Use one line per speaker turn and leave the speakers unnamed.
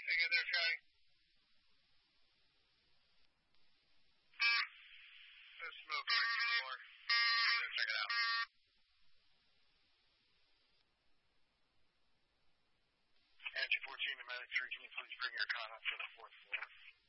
Hang in there, Scotty. There's smoke right before. Check it out. Energy 14 to Medic 3, can you please bring your con up to the 4th floor?